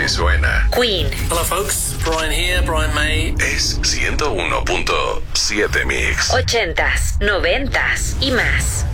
Así suena. Queen. Hello folks, Brian here, Brian May. Es 101.7 Mix. 80s, 90s y más.